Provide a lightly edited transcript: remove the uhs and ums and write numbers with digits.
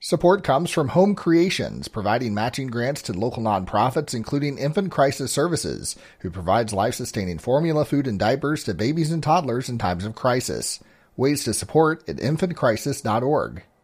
Support comes from Home Creations, providing matching grants to local nonprofits, including Infant Crisis Services, who provides life-sustaining formula, food, and diapers to babies and toddlers in times of crisis. Ways to support at infantcrisis.org.